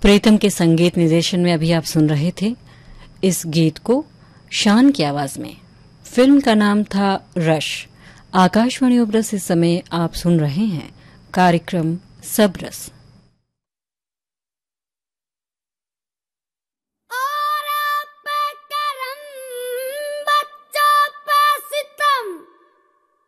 प्रीतम के संगीत निर्देशन में अभी आप सुन रहे थे इस गीत को शान की आवाज में। फिल्म का नाम था रश। आकाशवाणी उब्रस इस समय आप सुन रहे हैं कार्यक्रम सब रस।